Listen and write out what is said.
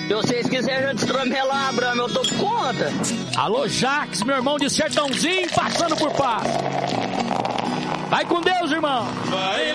Se vocês quiserem destromelar, Brama, eu tô por conta. Alô, Jax, meu irmão de Sertãozinho, passando por Pato. Vai com Deus, irmão. Vai